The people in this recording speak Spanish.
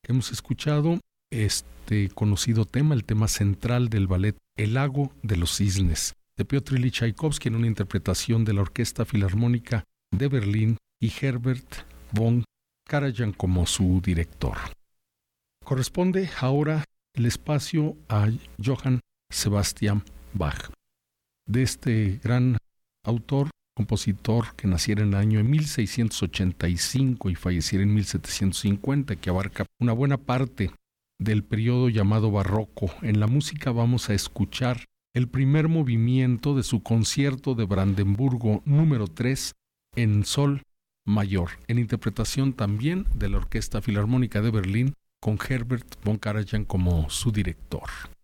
Hemos escuchado este conocido tema, el tema central del ballet El lago de los cisnes, de Piotr Ilich Tchaikovsky en una interpretación de la Orquesta Filarmónica de Berlín y Herbert von Karajan como su director. Corresponde ahora el espacio a Johann Sebastian Bach. De este gran autor, compositor que naciera en el año 1685 y falleciera en 1750, que abarca una buena parte del periodo llamado barroco. En la música vamos a escuchar el primer movimiento de su concierto de Brandenburgo número 3 en sol mayor, en interpretación también de la Orquesta Filarmónica de Berlín, con Herbert von Karajan como su director.